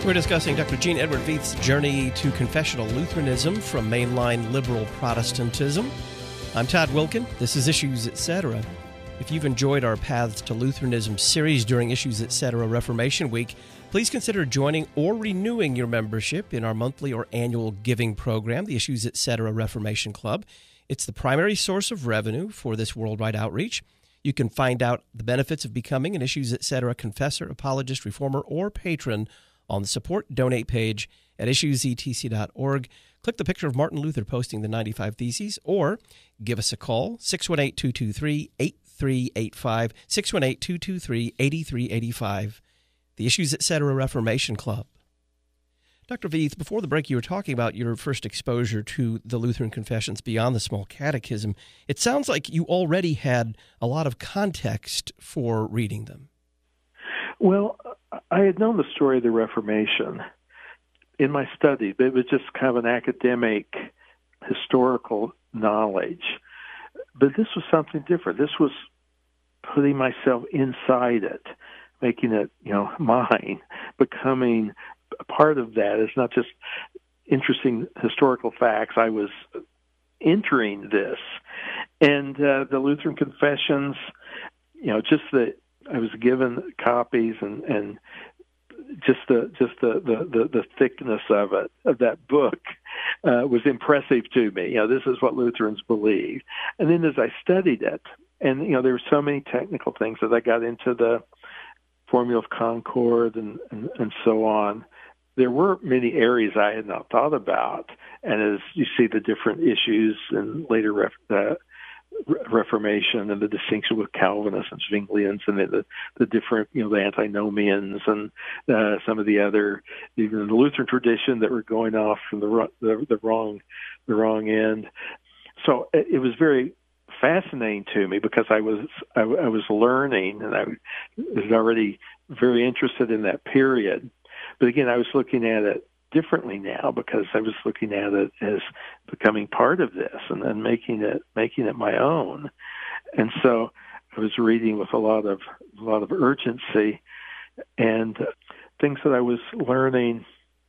We're discussing Dr. Gene Edward Veith's journey to confessional Lutheranism from mainline liberal Protestantism. I'm Todd Wilkin. This is Issues Etc. If you've enjoyed our Paths to Lutheranism series during Issues Etc. Reformation Week, please consider joining or renewing your membership in our monthly or annual giving program, the Issues Etc. Reformation Club. It's the primary source of revenue for this worldwide outreach. You can find out the benefits of becoming an Issues Etc. confessor, apologist, reformer, or patron on the Support Donate page at issuesetc.org. Click the picture of Martin Luther posting the 95 Theses, or give us a call, 618-223-8385, 618-223-8385, the Issues Etc. Reformation Club. Dr. Veith, before the break, you were talking about your first exposure to the Lutheran confessions beyond the Small Catechism. It sounds like you already had a lot of context for reading them. Well, I had known the story of the Reformation in my study, but it was just kind of an academic, historical knowledge. But this was something different. This was putting myself inside it, making it, mine, becoming a part of that. It's not just interesting historical facts. I was entering this. And the Lutheran confessions, just that I was given copies and just the thickness of it, of that book, was impressive to me. This is what Lutherans believe. And then as I studied it, and there were so many technical things as I got into the Formula of Concord and so on, there were many areas I had not thought about. And as you see the different issues and later Reformation and the distinction with Calvinists and Zwinglians and the different, the antinomians and some of the other, even the Lutheran tradition that were going off from the wrong end. So it was very fascinating to me because I was learning, and I was already very interested in that period. But again, I was looking at it differently now because I was looking at it as becoming part of this and then making it my own. And so I was reading with a lot of urgency, and things that I was learning,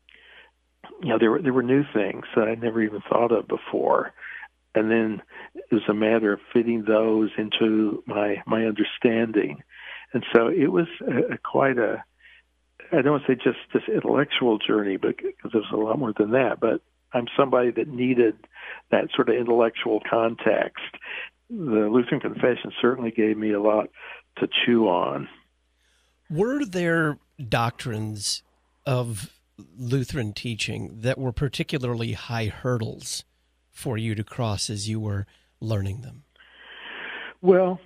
there were new things that I never even thought of before. And then it was a matter of fitting those into my understanding. And so it was quite a, I don't want to say just this intellectual journey, but because there's a lot more than that. But I'm somebody that needed that sort of intellectual context. The Lutheran Confession certainly gave me a lot to chew on. Were there doctrines of Lutheran teaching that were particularly high hurdles for you to cross as you were learning them? Well,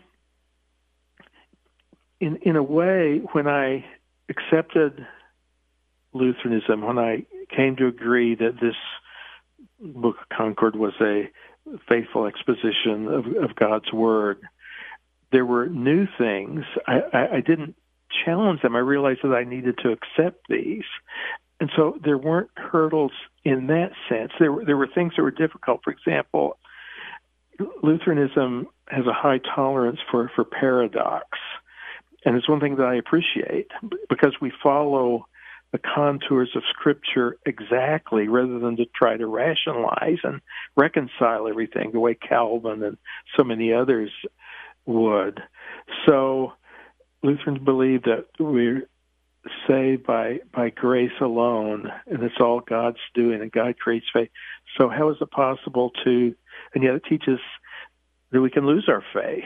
in a way, when I accepted Lutheranism, when I came to agree that this Book of Concord was a faithful exposition of God's Word, there were new things. I didn't challenge them. I realized that I needed to accept these. And so there weren't hurdles in that sense. There were things that were difficult. For example, Lutheranism has a high tolerance for paradox. And it's one thing that I appreciate because we follow the contours of Scripture exactly rather than to try to rationalize and reconcile everything the way Calvin and so many others would. So Lutherans believe that we're saved by grace alone, and it's all God's doing, and God creates faith. So how is it possible to, and yet it teaches that we can lose our faith.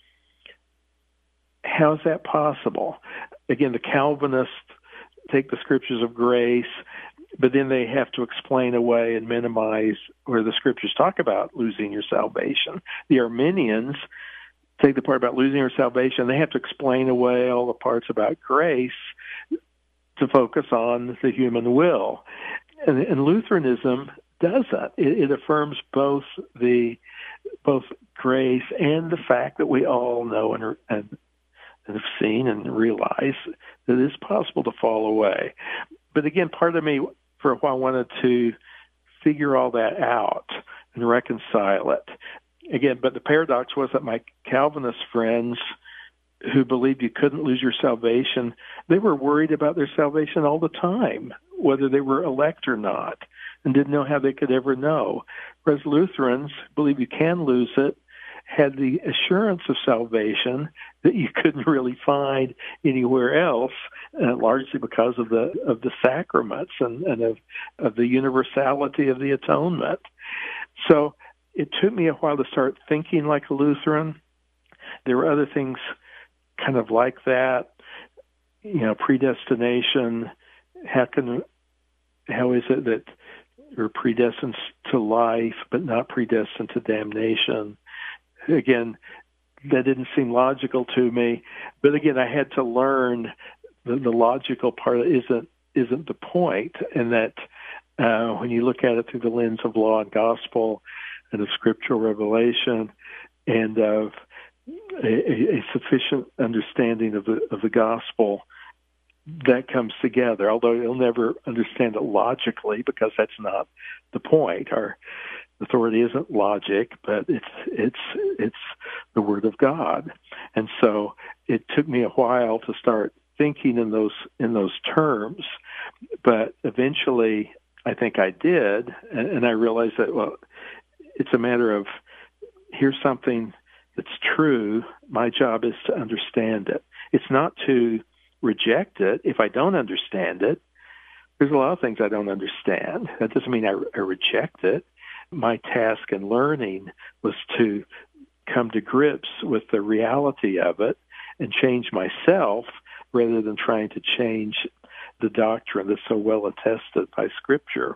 How is that possible? Again, the Calvinists take the Scriptures of grace, but then they have to explain away and minimize where the Scriptures talk about losing your salvation. The Arminians take the part about losing your salvation. They have to explain away all the parts about grace to focus on the human will. And Lutheranism does that. It affirms both grace and the fact that we all know and have seen and realize that it's possible to fall away. But again, part of me for a while wanted to figure all that out and reconcile it. Again, but the paradox was that my Calvinist friends who believed you couldn't lose your salvation, they were worried about their salvation all the time, whether they were elect or not, and didn't know how they could ever know. Whereas Lutherans believe you can lose it, had the assurance of salvation that you couldn't really find anywhere else, largely because of the sacraments and of the universality of the atonement. So it took me a while to start thinking like a Lutheran. There were other things kind of like that, predestination. How is it that you're predestined to life but not predestined to damnation? Again, that didn't seem logical to me. But again, I had to learn the logical part isn't the point, and that when you look at it through the lens of law and gospel and of scriptural revelation and of a sufficient understanding of the gospel, that comes together. Although you'll never understand it logically, because that's not the point. Our authority isn't logic, but it's the Word of God. And so it took me a while to start thinking in those terms, but eventually I think I did, and I realized that, well, it's a matter of, here's something that's true. My job is to understand it. It's not to reject it if I don't understand it. There's a lot of things I don't understand. That doesn't mean I reject it. My task in learning was to come to grips with the reality of it and change myself rather than trying to change the doctrine that's so well attested by Scripture.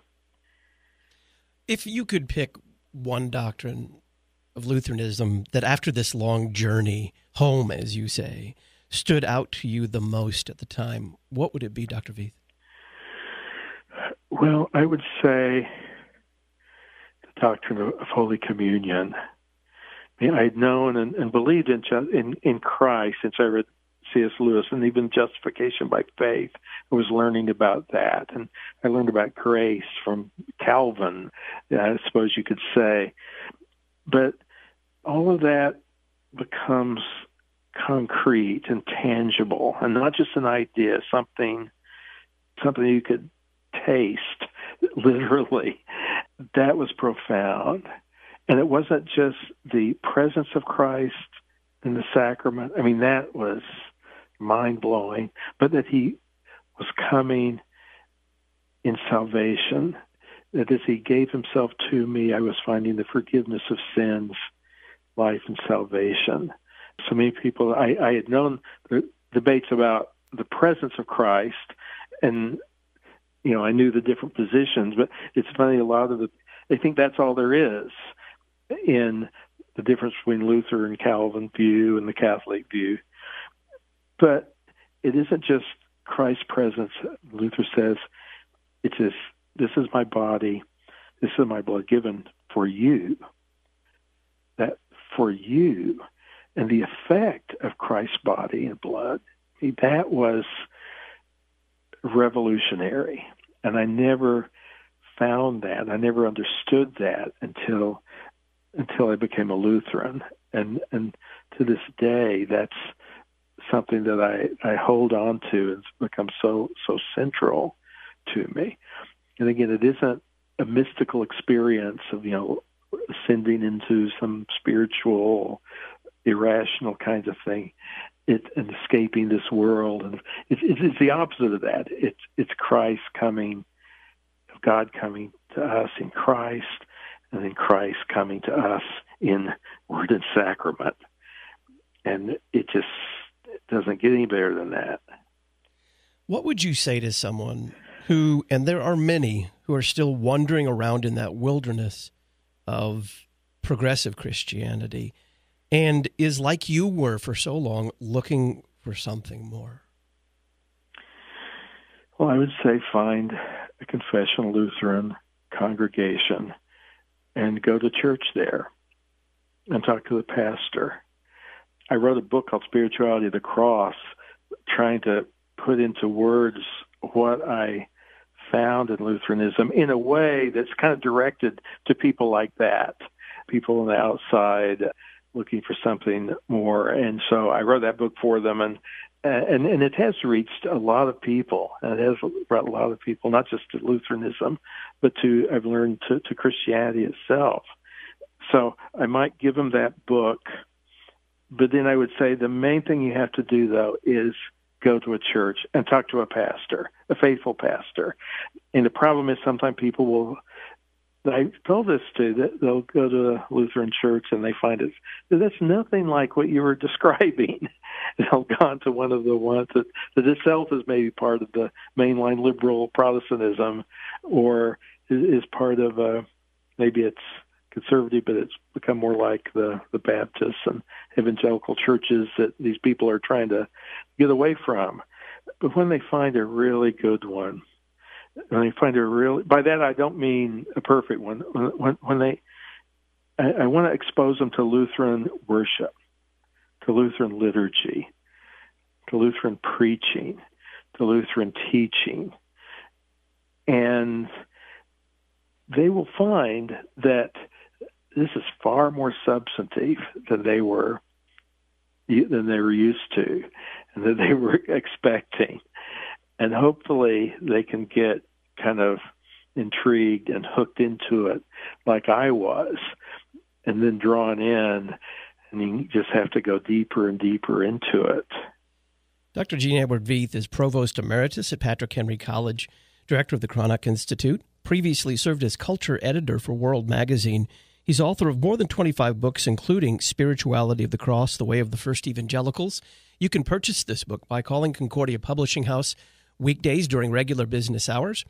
If you could pick one doctrine of Lutheranism that after this long journey home, as you say, stood out to you the most at the time, what would it be, Dr. Veith? Well, I would say the doctrine of Holy Communion. I mean, I'd known and believed in Christ since I read C.S. Lewis, and even justification by faith. I was learning about that, and I learned about grace from Calvin, I suppose you could say. But all of that becomes concrete and tangible, and not just an idea, something you could taste, literally. That was profound. And it wasn't just the presence of Christ in the sacrament. I mean, that was mind-blowing, but that he was coming in salvation, that as he gave himself to me, I was finding the forgiveness of sins, life, and salvation. So many people, I had known the debates about the presence of Christ, and I knew the different positions, but it's funny, they think that's all there is in the difference between Luther and Calvin view and the Catholic view. But it isn't just Christ's presence. Luther says, it's just, this is my body, this is my blood given for you. That for you, and the effect of Christ's body and blood, that was revolutionary. And I never found that. I never understood that until I became a Lutheran. And to this day, that's something that I hold on to. It's become so central to me. And again, it isn't a mystical experience of, ascending into some spiritual, irrational kinds of thing. And escaping this world. And it's the opposite of that. It's Christ coming, God coming to us in Christ, and then Christ coming to us in Word and Sacrament. And it just doesn't get any better than that. What would you say to someone who, and there are many, who are still wandering around in that wilderness of progressive Christianity and is like you were for so long, looking for something more? Well, I would say find a confessional Lutheran congregation and go to church there and talk to the pastor. I wrote a book called Spirituality of the Cross, trying to put into words what I found in Lutheranism in a way that's kind of directed to people like that, people on the outside looking for something more. And so I wrote that book for them, and it has reached a lot of people. And it has brought a lot of people, not just to Lutheranism, but I've learned to Christianity itself. So I might give them that book, but then I would say the main thing you have to do, though, is go to a church and talk to a pastor, a faithful pastor. And the problem is sometimes people will, I told this to, that they'll go to a Lutheran church and they find that's nothing like what you were describing. They'll go on to one of the ones that itself is maybe part of the mainline liberal Protestantism, or is part of maybe it's conservative, but it's become more like the Baptists and evangelical churches that these people are trying to get away from. But when they find a really good one, when they find by that I don't mean a perfect one. I want to expose them to Lutheran worship, to Lutheran liturgy, to Lutheran preaching, to Lutheran teaching, and they will find that this is far more substantive than they were used to, and that they were expecting. And hopefully they can get kind of intrigued and hooked into it like I was, and then drawn in, and you just have to go deeper and deeper into it. Dr. Gene Edward Veith is Provost Emeritus at Patrick Henry College, Director of the Cranach Institute, previously served as Culture Editor for World Magazine. He's author of more than 25 books, including Spirituality of the Cross, The Way of the First Evangelicals. You can purchase this book by calling Concordia Publishing House weekdays during regular business hours,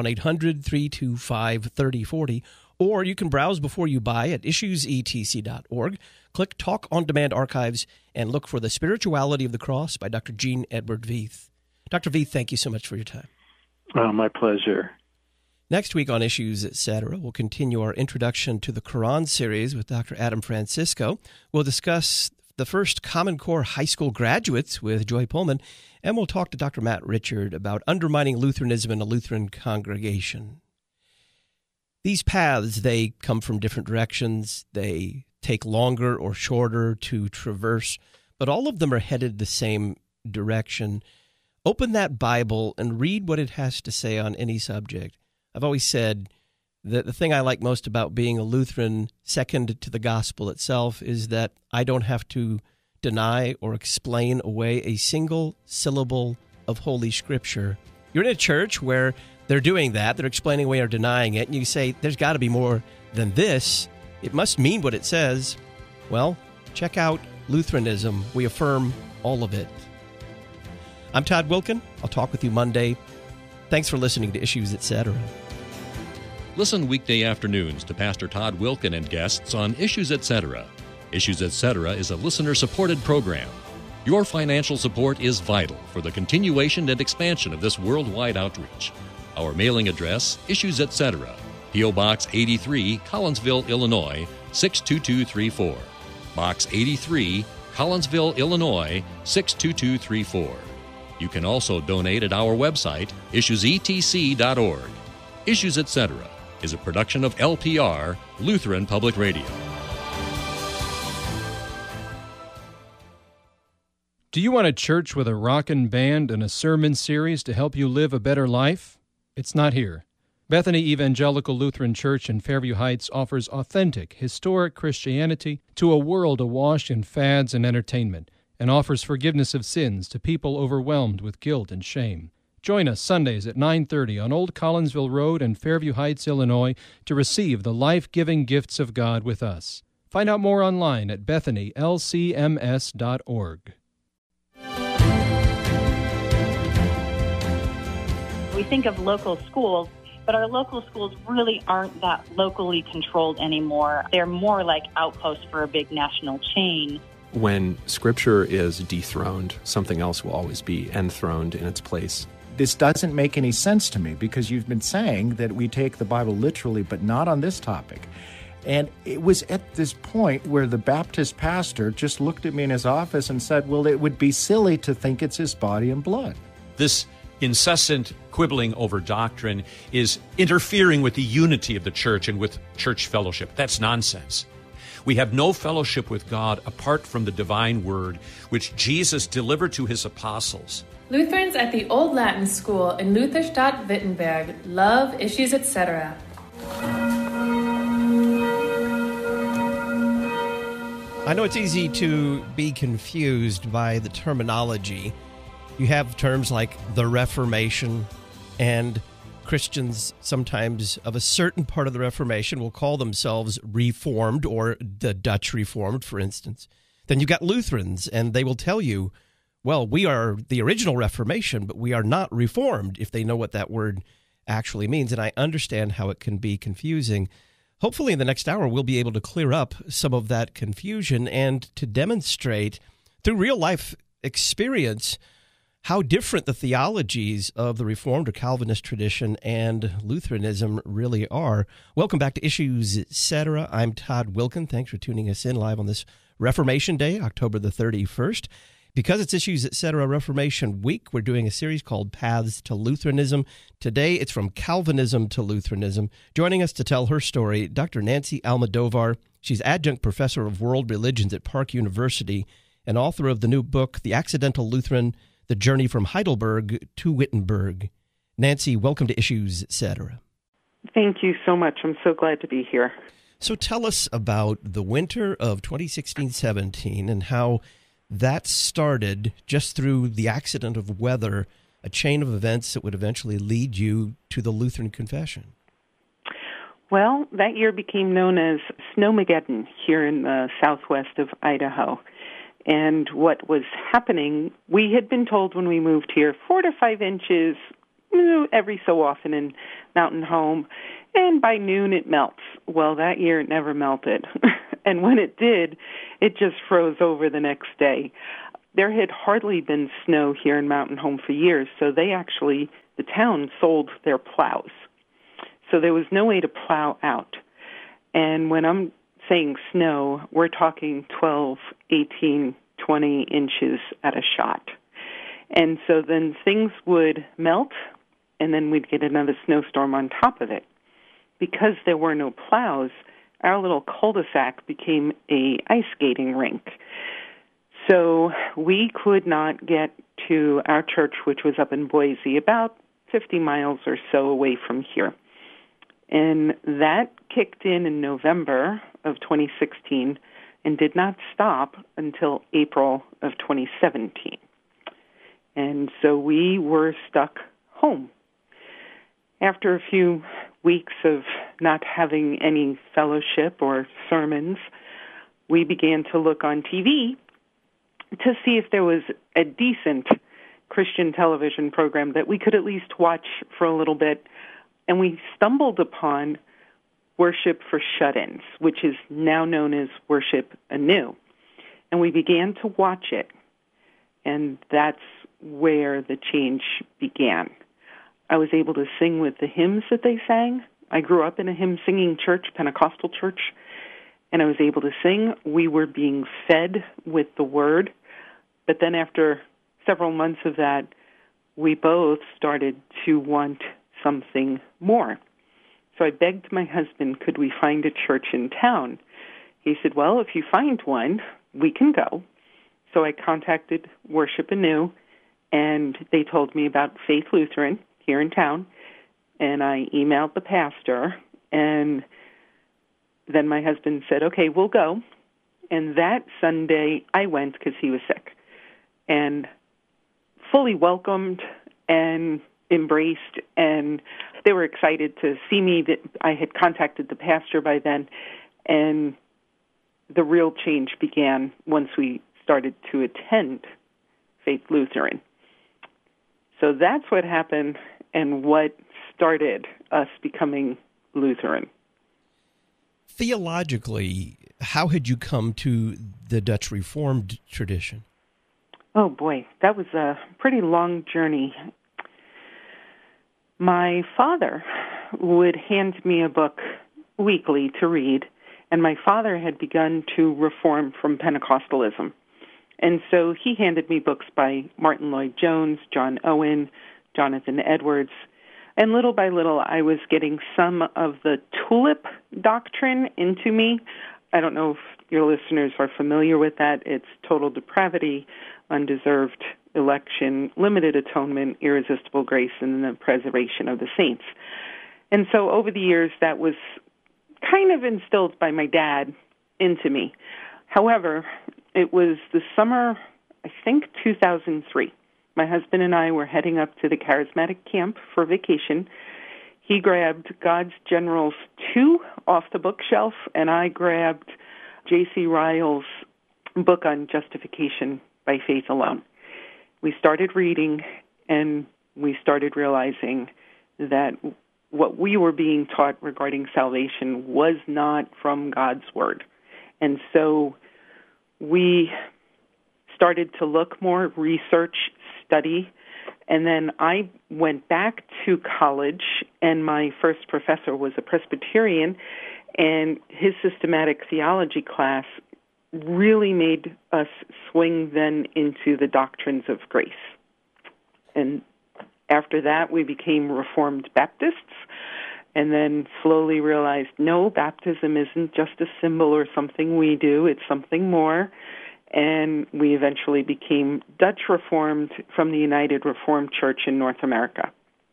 1-800-325-3040, or you can browse before you buy at issuesetc.org. Click Talk on Demand Archives and look for The Spirituality of the Cross by Dr. Gene Edward Veith. Dr. Veith, thank you so much for your time. My pleasure. Next week on Issues, Etc., we'll continue our Introduction to the Quran series with Dr. Adam Francisco. We'll discuss the first Common Core high school graduates with Joy Pullman, and we'll talk to Dr. Matt Richard about undermining Lutheranism in a Lutheran congregation. These paths, they come from different directions. They take longer or shorter to traverse, but all of them are headed the same direction. Open that Bible and read what it has to say on any subject. I've always said that the thing I like most about being a Lutheran, second to the gospel itself, is that I don't have to deny or explain away a single syllable of Holy Scripture. You're in a church where they're doing that, they're explaining away or denying it, and you say, there's got to be more than this. It must mean what it says. Well, check out Lutheranism. We affirm all of it. I'm Todd Wilkin. I'll talk with you Monday. Thanks for listening to Issues, Etc. Listen weekday afternoons to Pastor Todd Wilkin and guests on Issues, Etc. Issues, Etc. is a listener-supported program. Your financial support is vital for the continuation and expansion of this worldwide outreach. Our mailing address, Issues, Etc., P.O. Box 83, Collinsville, Illinois, 62234. Box 83, Collinsville, Illinois, 62234. You can also donate at our website, issuesetc.org. Issues, Etc. is a production of LPR, Lutheran Public Radio. Do you want a church with a rockin' band and a sermon series to help you live a better life? It's not here. Bethany Evangelical Lutheran Church in Fairview Heights offers authentic, historic Christianity to a world awash in fads and entertainment, and offers forgiveness of sins to people overwhelmed with guilt and shame. Join us Sundays at 9:30 on Old Collinsville Road in Fairview Heights, Illinois, to receive the life-giving gifts of God with us. Find out more online at bethanylcms.org. We think of local schools, but our local schools really aren't that locally controlled anymore. They're more like outposts for a big national chain. When Scripture is dethroned, something else will always be enthroned in its place. This doesn't make any sense to me because you've been saying that we take the Bible literally, but not on this topic. And it was at this point where the Baptist pastor just looked at me in his office and said, well, it would be silly to think it's his body and blood. This incessant quibbling over doctrine is interfering with the unity of the church and with church fellowship. That's nonsense. We have no fellowship with God apart from the divine word, which Jesus delivered to his apostles. Lutherans at the Old Latin School in Lutherstadt, Wittenberg love Issues, etc. I know it's easy to be confused by the terminology. You have terms like the Reformation, and Christians sometimes of a certain part of the Reformation will call themselves Reformed, or the Dutch Reformed, for instance. Then you've got Lutherans, and they will tell you, well, we are the original Reformation, but we are not Reformed, if they know what that word actually means. And I understand how it can be confusing. Hopefully in the next hour, we'll be able to clear up some of that confusion and to demonstrate through real-life experience how different the theologies of the Reformed or Calvinist tradition and Lutheranism really are. Welcome back to Issues, Etc. I'm Todd Wilken. Thanks for tuning us in live on this Reformation Day, October the 31st. Because it's Issues, Etc. Reformation Week, we're doing a series called Paths to Lutheranism. Today, it's from Calvinism to Lutheranism. Joining us to tell her story, Dr. Nancy Almodovar. She's adjunct professor of world religions at Park University and author of the new book, The Accidental Lutheran, The Journey from Heidelberg to Wittenberg. Nancy, welcome to Issues, Etc. Thank you so much. I'm so glad to be here. So tell us about the winter of 2016-17 and how that started just through the accident of weather, a chain of events that would eventually lead you to the Lutheran Confession. Well, that year became known as Snowmageddon here in the southwest of Idaho. And what was happening, we had been told when we moved here, 4 to 5 inches every so often in Mountain Home, and by noon it melts. Well, that year it never melted. And when it did, it just froze over the next day. There had hardly been snow here in Mountain Home for years, so the town sold their plows. So there was no way to plow out. And when I'm saying snow, we're talking 12, 18, 20 inches at a shot. And so then things would melt, and then we'd get another snowstorm on top of it. Because there were no plows, our little cul-de-sac became a ice skating rink. So we could not get to our church, which was up in Boise, about 50 miles or so away from here. And that kicked in November of 2016 and did not stop until April of 2017. And so we were stuck home. After a few weeks of not having any fellowship or sermons, we began to look on TV to see if there was a decent Christian television program that we could at least watch for a little bit. And we stumbled upon Worship for Shut-ins, which is now known as Worship Anew. And we began to watch it, and that's where the change began. I was able to sing with the hymns that they sang. I grew up in a hymn-singing church, Pentecostal church, and I was able to sing. We were being fed with the Word. But then after several months of that, we both started to want something more. So I begged my husband, could we find a church in town? He said, well, if you find one, we can go. So I contacted Worship Anew, and they told me about Faith Lutheran here in town, and I emailed the pastor, and then my husband said, okay, we'll go. And that Sunday, I went because he was sick, and fully welcomed and embraced, and they were excited to see me. That I had contacted the pastor by then, and the real change began once we started to attend Faith Lutheran. So that's what happened and what started us becoming Lutheran. Theologically, how had you come to the Dutch Reformed tradition? Oh, boy, that was a pretty long journey. My father would hand me a book weekly to read, and my father had begun to reform from Pentecostalism. And so he handed me books by Martin Lloyd-Jones, John Owen, Jonathan Edwards, and little by little I was getting some of the tulip doctrine into me. I don't know if Your listeners are familiar with that. It's total depravity, undeserved election, limited atonement, irresistible grace, and the preservation of the saints. And so over the years, that was kind of instilled by my dad into me. However, it was the summer, I think 2003. My husband and I were heading up to the charismatic camp for vacation. He grabbed God's Generals 2 off the bookshelf, and I grabbed J.C. Ryle's book on justification by faith alone. We started reading, and we started realizing that what we were being taught regarding salvation was not from God's Word. And so we started to look more, research, study, and then I went back to college, and my first professor was a Presbyterian, and his systematic theology class really made us swing then into the doctrines of grace. And after that, we became Reformed Baptists, and then slowly realized, no, baptism isn't just a symbol or something we do, it's something more. And we eventually became Dutch Reformed from the United Reformed Church in North America.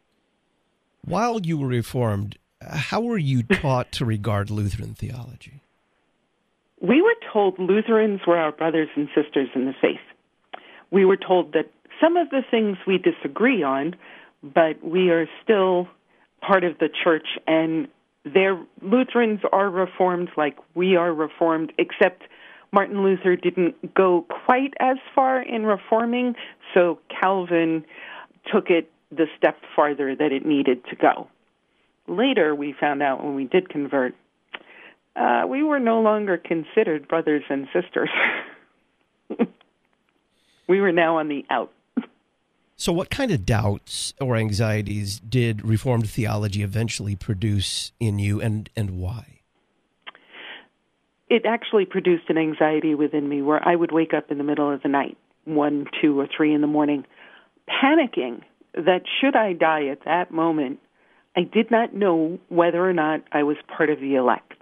While you were Reformed, how were you taught to regard Lutheran theology? We were told Lutherans were our brothers and sisters in the faith. We were told that some of the things we disagree on, but we are still part of the church, and Lutherans are Reformed like we are Reformed, except Martin Luther didn't go quite as far in reforming, so Calvin took it the step farther that it needed to go. Later, we found out when we did convert, we were no longer considered brothers and sisters. We were now on the out. So what kind of doubts or anxieties did Reformed theology eventually produce in you, and why? It actually produced an anxiety within me where I would wake up in the middle of the night, 1, 2, or 3 in the morning, panicking that should I die at that moment, I did not know whether or not I was part of the elect.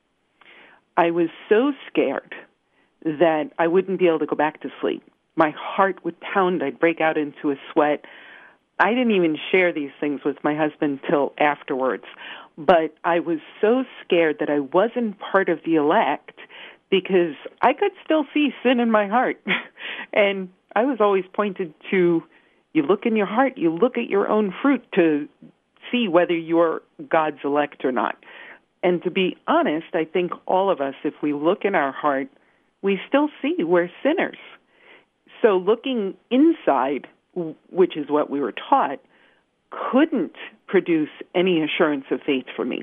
I was so scared that I wouldn't be able to go back to sleep. My heart would pound. I'd break out into a sweat. I didn't even share these things with my husband till afterwards. But I was so scared that I wasn't part of the elect because I could still see sin in my heart. And I was always pointed to, you look in your heart, you look at your own fruit to see whether you're God's elect or not. And to be honest, I think all of us, if we look in our heart, we still see we're sinners. So looking inside, which is what we were taught, couldn't produce any assurance of faith for me.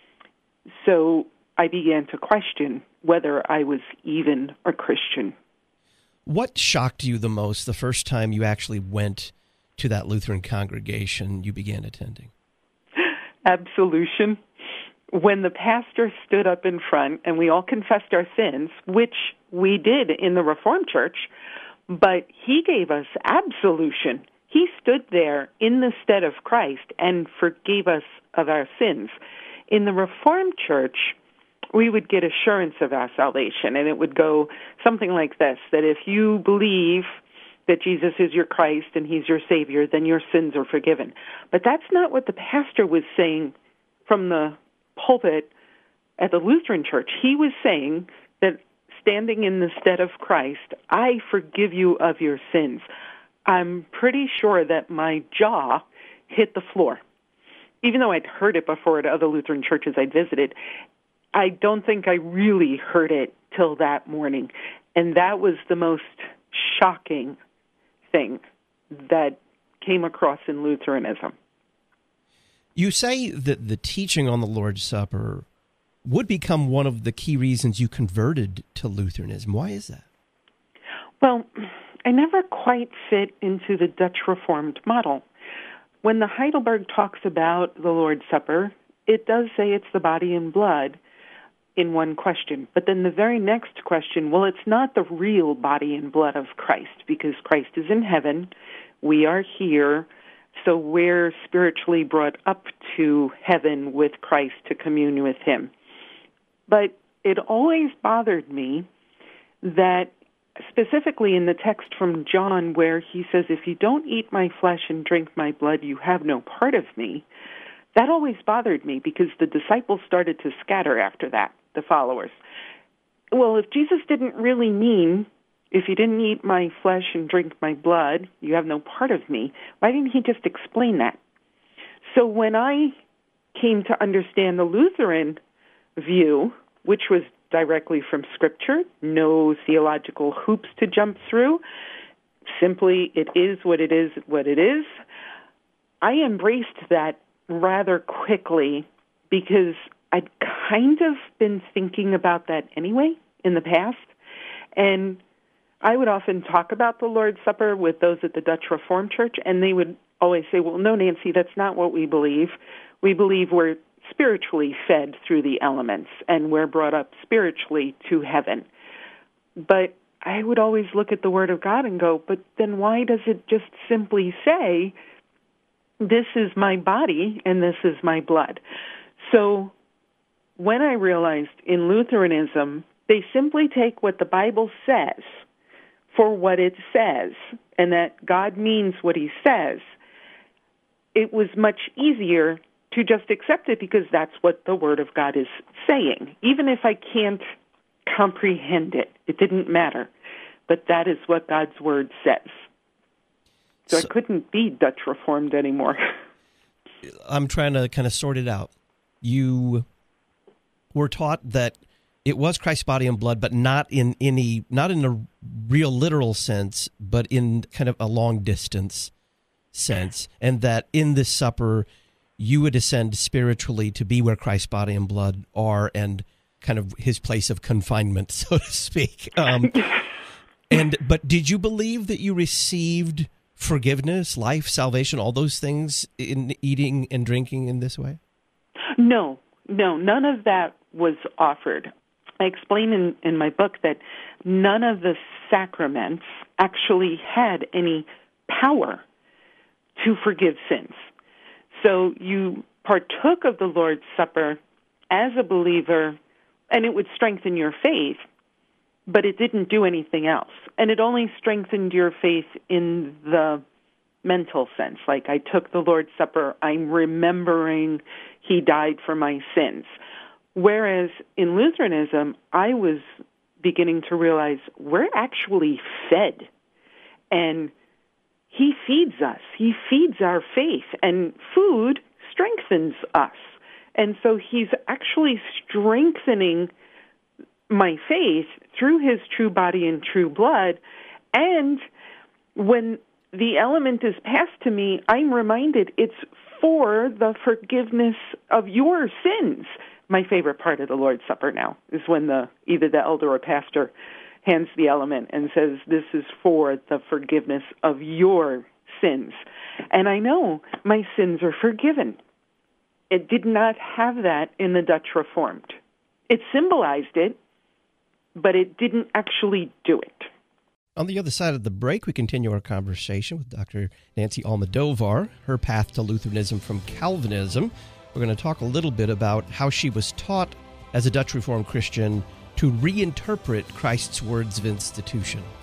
So I began to question whether I was even a Christian. What shocked you the most the first time you actually went to that Lutheran congregation you began attending? Absolution. When the pastor stood up in front and we all confessed our sins, which we did in the Reformed Church, but he gave us absolution. He stood there in the stead of Christ and forgave us of our sins. In the Reformed Church, we would get assurance of our salvation, and it would go something like this, that if you believe that Jesus is your Christ and he's your Savior, then your sins are forgiven. But that's not what the pastor was saying from the pulpit at the Lutheran Church. He was saying that standing in the stead of Christ, I forgive you of your sins. I'm pretty sure that my jaw hit the floor. Even though I'd heard it before at other Lutheran churches I'd visited, I don't think I really heard it till that morning. And that was the most shocking thing that came across in Lutheranism. You say that the teaching on the Lord's Supper would become one of the key reasons you converted to Lutheranism. Why is that? Well, I never quite fit into the Dutch Reformed model. When the Heidelberg talks about the Lord's Supper, it does say it's the body and blood in one question. But then the very next question, well, it's not the real body and blood of Christ, because Christ is in heaven, we are here, so we're spiritually brought up to heaven with Christ to commune with him. But it always bothered me that, specifically in the text from John where he says, if you don't eat my flesh and drink my blood, you have no part of me, that always bothered me because the disciples started to scatter after that, the followers. Well, if Jesus didn't really mean, if you didn't eat my flesh and drink my blood, you have no part of me, why didn't he just explain that? So when I came to understand the Lutheran view, which was directly from Scripture, no theological hoops to jump through, simply it is what it is, what it is, I embraced that rather quickly because I'd kind of been thinking about that anyway in the past. And I would often talk about the Lord's Supper with those at the Dutch Reformed Church, and they would always say, well, no, Nancy, that's not what we believe. We believe we're spiritually fed through the elements, and we're brought up spiritually to heaven. But I would always look at the Word of God and go, but then why does it just simply say, this is my body and this is my blood? So when I realized in Lutheranism, they simply take what the Bible says for what it says, and that God means what he says, it was much easier to just accept it because that's what the Word of God is saying. Even if I can't comprehend it, it didn't matter. But that is what God's Word says. So I couldn't be Dutch Reformed anymore. I'm trying to kind of sort it out. You were taught that it was Christ's body and blood, but not in a real literal sense, but in kind of a long distance sense, and that in this supper you would ascend spiritually to be where Christ's body and blood are, and kind of his place of confinement, so to speak. But did you believe that you received forgiveness, life, salvation, all those things in eating and drinking in this way? No, none of that was offered. I explain in my book that none of the sacraments actually had any power to forgive sins. So you partook of the Lord's Supper as a believer, and it would strengthen your faith, but it didn't do anything else. And it only strengthened your faith in the mental sense. Like, I took the Lord's Supper, I'm remembering he died for my sins. Whereas in Lutheranism, I was beginning to realize we're actually fed. And he feeds us. He feeds our faith. And food strengthens us. And so he's actually strengthening my faith through his true body and true blood. And when the element is passed to me, I'm reminded it's for the forgiveness of your sins. My favorite part of the Lord's Supper now is when either the elder or pastor hands the element and says, this is for the forgiveness of your sins. And I know my sins are forgiven. It did not have that in the Dutch Reformed. It symbolized it, but it didn't actually do it. On the other side of the break, we continue our conversation with Dr. Nancy Almodovar, her path to Lutheranism from Calvinism. We're going to talk a little bit about how she was taught as a Dutch Reformed Christian to reinterpret Christ's words of institution.